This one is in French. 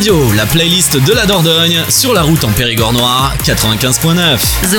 Radio, la playlist de la Dordogne, sur la route en Périgord noir, 95.9.